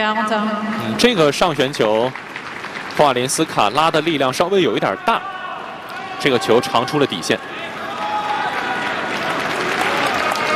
这个上旋球，霍瓦连斯卡拉的力量稍微有一点大，这个球长出了底线。